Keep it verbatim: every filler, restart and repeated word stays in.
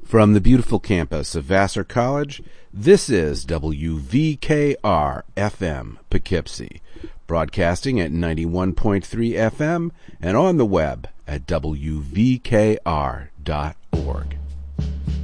From the beautiful campus of Vassar College, this is W V K R F M Poughkeepsie, broadcasting at ninety-one point three F M and on the web at W V K R dot org.